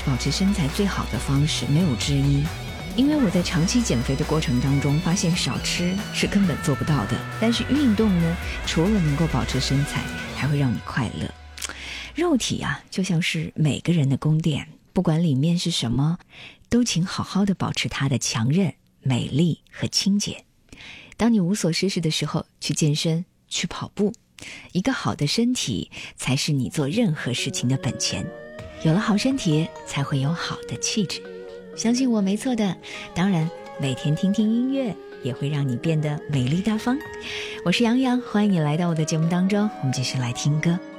是保持身材最好的方式，没有之一。因为我在长期减肥的过程当中发现少吃是根本做不到的，但是运动呢，除了能够保持身材，还会让你快乐。肉体啊，就像是每个人的宫殿，不管里面是什么，都请好好的保持它的强韧、美丽和清洁。当你无所事事的时候，去健身，去跑步。一个好的身体才是你做任何事情的本钱，有了好身体才会有好的气质。相信我没错的，当然每天听听音乐也会让你变得美丽大方。我是杨洋，欢迎你来到我的节目当中，我们继续来听歌。